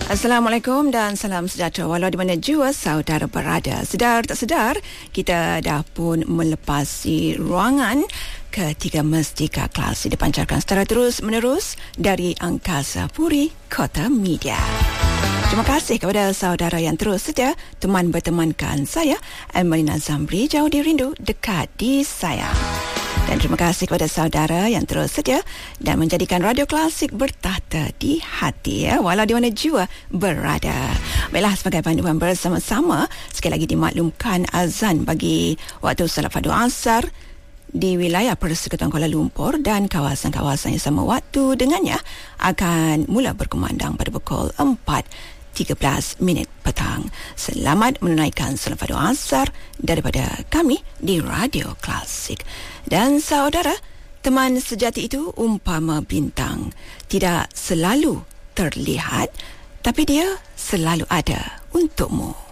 Assalamualaikum dan salam sejahtera walau di mana jua saudara berada. Sedar tak sedar, kita dah pun melepasi ruangan ketiga Mestika Kelas dipancarkan secara terus menerus dari Angkasa Puri Kota Media. Terima kasih kepada saudara yang terus setia teman bertemankan saya, Emelina Zambri, jauh di rindu, dekat di sayang. Dan terima kasih kepada saudara yang terus setia dan menjadikan Radio Klasik bertahta di hati, walau di mana jua berada. Baiklah, sebagai panduan bersama-sama, sekali lagi dimaklumkan azan bagi waktu salat fardu asar di wilayah Persekutuan Kuala Lumpur dan kawasan-kawasan yang sama waktu dengannya akan mula berkumandang pada pukul 4.13 petang. Selamat menunaikan salat fardu asar daripada kami di Radio Klasik. Dan saudara, teman sejati itu umpama bintang, tidak selalu terlihat, tapi dia selalu ada untukmu.